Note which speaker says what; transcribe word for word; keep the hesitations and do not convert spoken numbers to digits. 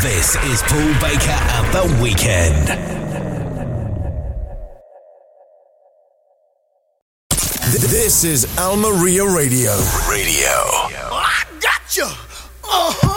Speaker 1: This is Paul Baker and The Weekend. This is Almeria Radio. Radio.
Speaker 2: I gotcha! Uh-huh!